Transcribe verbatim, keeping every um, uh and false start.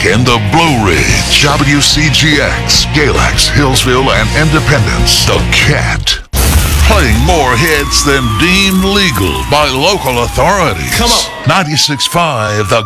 in the Blue Ridge. W C G X, Galax, Hillsville, and Independence. The Cat. Playing more hits than deemed legal by local authorities. Come on. ninety-six point five The